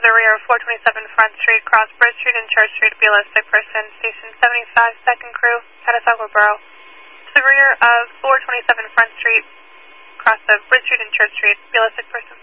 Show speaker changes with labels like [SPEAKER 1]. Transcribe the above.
[SPEAKER 1] the rear of 427 Front Street, cross Bridge Street and Church Street, BLS sick person, station 75, second crew, Catasauqua Borough. To the rear of 427 Front Street, cross of Bridge Street and Church Street, BLS sick person.